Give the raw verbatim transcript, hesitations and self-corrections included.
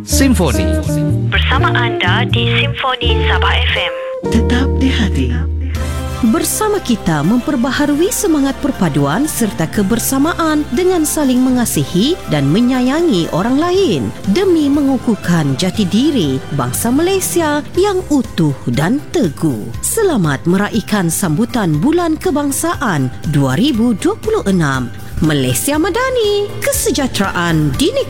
Simfoni. Bersama anda di Simfoni Sabah F M. Tetap di hati. Bersama kita memperbaharui semangat perpaduan serta kebersamaan dengan saling mengasihi dan menyayangi orang lain demi mengukuhkan jati diri bangsa Malaysia yang utuh dan teguh. Selamat meraihkan sambutan Bulan Kebangsaan dua ribu dua puluh enam. Malaysia Madani, kesejahteraan dinikmati.